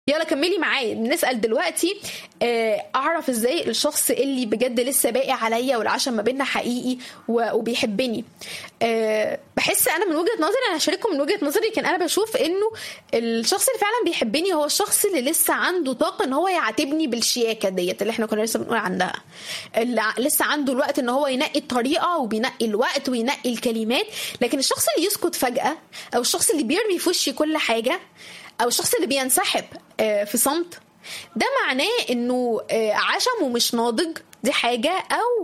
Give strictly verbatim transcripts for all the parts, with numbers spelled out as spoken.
يلا كملي معايا. بنسأل دلوقتي آه، اعرف ازاي الشخص اللي بجد لسه باقي عليا والعشم ما بيننا حقيقي و- وبيحبني. آه، بحس انا من وجهة نظري، انا هشارككم من وجهة نظري، لكن انا بشوف انه الشخص اللي فعلا بيحبني هو الشخص اللي لسه عنده طاقة ان هو يعاتبني بالشياكة ديت اللي احنا كنا لسه بنقول عنها، اللي ع- لسه عنده الوقت ان هو ينقي الطريقة وبينقي الوقت وينقي الكلمات. لكن الشخص اللي يسكت فجأة، او الشخص اللي بيرمي في وشي كل حاجة، او الشخص اللي بينسحب آه، في صمت، ده معناه انه آه، عشمه مش ناضج. دي حاجة. او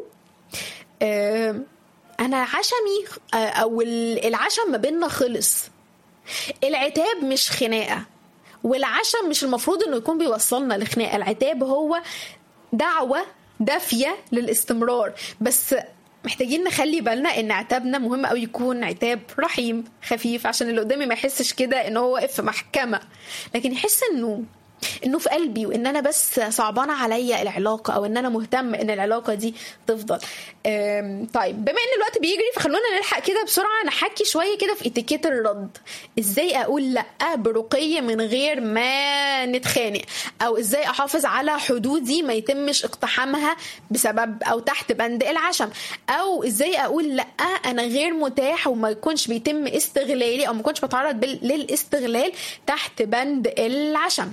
آه، انا عشمي آه، او ال- العشم ما بيننا خلص. العتاب مش خناقة، والعشم مش المفروض انه يكون بيوصلنا لخناقة. العتاب هو دعوة دافية للاستمرار، بس محتاجين نخلي بالنا ان عتابنا مهم قوي يكون عتاب رحيم خفيف، عشان اللي قدامي ما يحسش كده ان هو واقف في محكمة، لكن يحس انه انه في قلبي، وان انا بس صعبانه عليا العلاقه، او ان انا مهتم ان العلاقه دي تفضل. أم، طيب بما ان الوقت بيجري فخلونا نلحق كده بسرعه نحكي شويه كده في اتيكيت الرد. ازاي اقول لا برقي من غير ما نتخانق، او ازاي احافظ على حدودي ما يتمش اقتحامها بسبب او تحت بند العشم، او ازاي اقول لا انا غير متاح وما يكونش بيتم استغلالي، او ما يكونش بتعرض بال- للاستغلال تحت بند العشم.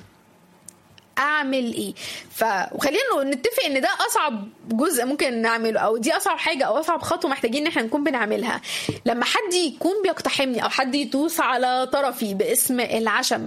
اعمل ايه؟ ف وخلينا نتفق ان ده اصعب جزء ممكن نعمله، او دي اصعب حاجه او اصعب خطوه محتاجين ان احنا نكون بنعملها. لما حد يكون بيقتحمني او حد يدوس على طرفي باسم العشم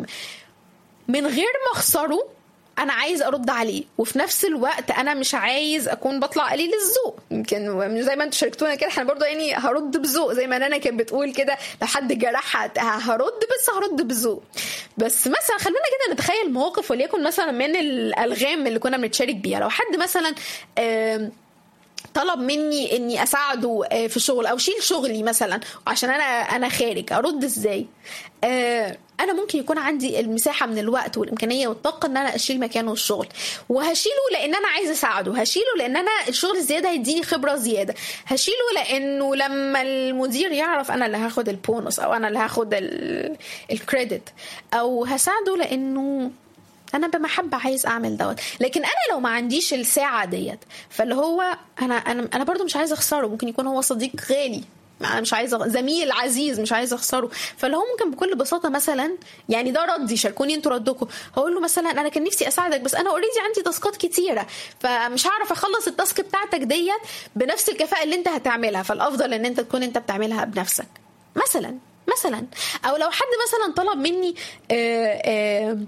من غير ما اخسره، انا عايز ارد عليه، وفي نفس الوقت انا مش عايز اكون بطلع قليل الذوق. يمكن زي ما انتوا شاركتونا كده احنا برضو يعني هرد بذوق، زي ما انا كانت بتقول كده لو حد جرحها هرد، بس هرد بذوق. بس مثلا خلونا كده نتخيل موقف، وليكن مثلا من الالغام اللي كنا بنتشارك بيها. لو حد مثلا آم، طلب مني اني اساعده آه، في شغل، او شيل شغلي مثلا عشان انا انا خارج، ارد ازاي؟ آه، انا ممكن يكون عندي المساحه من الوقت والامكانيه والطاقه ان انا اشيل مكانه الشغل، وهشيله لان انا عايزه اساعده، هشيله لان انا الشغل الزياده هيديني خبره زياده، هشيله لانه لما المدير يعرف انا اللي هاخد البونص، او انا اللي هاخد ال- الكريدت، او هساعده لانه انا بمحبه عايز اعمل دوت. لكن انا لو ما عنديش الساعه ديت، فاللي هو انا انا انا برضو مش عايزه اخسره. ممكن يكون هو صديق غالي، انا مش عايزه، زميل عزيز مش عايزه اخسره. فاللي هو ممكن بكل بساطه مثلا، يعني ده ردي، شاركوني انتوا ردكم. هقول له مثلا انا كان نفسي اساعدك، بس انا اوريدي عندي تاسكات كتيره، فمش هعرف اخلص التاسك بتاعتك ديت بنفس الكفاءه اللي انت هتعملها، فالافضل ان انت تكون انت بتعملها بنفسك مثلا. مثلا او لو حد مثلا طلب مني آآ آآ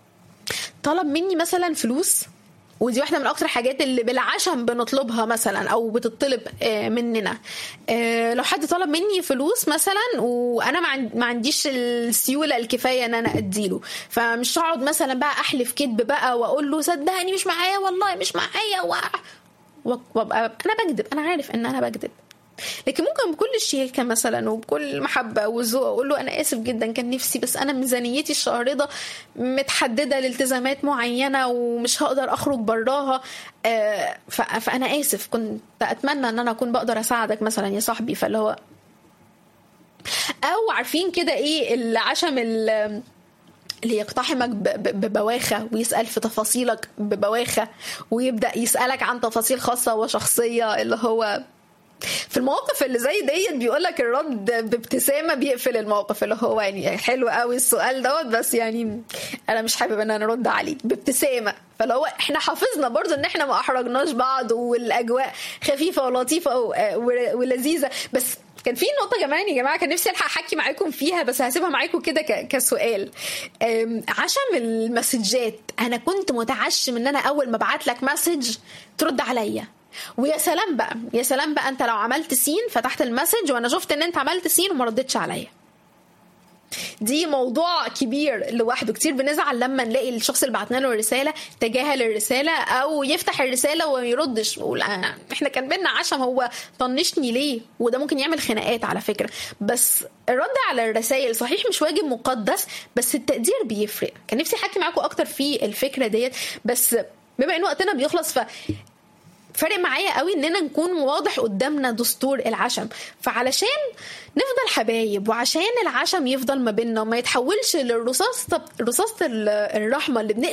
طلب مني مثلا فلوس، ودي واحدة من أكتر حاجات اللي بالعشم بنطلبها مثلا أو بتطلب آه، مننا. آه، لو حد طلب مني فلوس مثلا وأنا ما عن- ما عنديش السيولة الكفاية أن أنا أديله، فمش هقعد مثلا بقى أحلف كذب بقى وأقول له صدقني مش معايا، والله مش معايا، و- وابقى أنا بكذب، أنا عارف أن أنا بكذب. لكن ممكن بكل شياكة مثلا وبكل محبة وذوق اقول له انا اسف جدا، كان نفسي، بس انا ميزانيتي الشهر ده متحددة لالتزامات معينة ومش هقدر اخرج براها، آه، ف- فانا اسف، كنت اتمنى ان انا اكون بقدر اساعدك مثلا يا صاحبي. فاللي هو او عارفين كده ايه العشم ال- اللي يقتحمك ب- ب- ببواخة ويسأل في تفاصيلك ببواخة، ويبدأ يسألك عن تفاصيل خاصة وشخصية. اللي هو في المواقف اللي زي ديت بيقولك الرد بابتسامة بيقفل الموقف. اللي هو يعني حلو قوي السؤال دوت، بس يعني انا مش حابب ان انا نرد عليه بابتسامة. فلو احنا حافظنا برضو ان احنا ما احرجناش بعض، والاجواء خفيفة ولطيفة و- ولذيذة. بس كان في نقطة كمان يا جماعة كان نفسي الحق احكي معاكم فيها، بس هسيبها معاكم كده ك- كسؤال. أم، عشم المسجات، انا كنت متعشم ان انا اول ما ابعت لك مسج ترد عليا. ويا سلام بقى، يا سلام بقى انت لو عملت سين فتحت المسج وانا شفت ان انت عملت سين وما ردتش عليا. دي موضوع كبير لوحده. كتير بنزعل لما نلاقي الشخص اللي بعتنا له الرساله تجاهل الرساله، او يفتح الرساله وما يردش، يقول آه، احنا كان بينا عشم، هو طنشني ليه؟ وده ممكن يعمل خناقات على فكره. بس الرد على الرسائل صحيح مش واجب مقدس، بس التقدير بيفرق. كان نفسي احكي معاكم اكتر في الفكره ديت، بس بما ان وقتنا بيخلص، ف فارق معايا قوي اننا نكون واضح قدامنا دستور العشم. فعلشان نفضل حبايب وعشان العشم يفضل ما بيننا وما يتحولش للرصاص رصاصة الرحمة اللي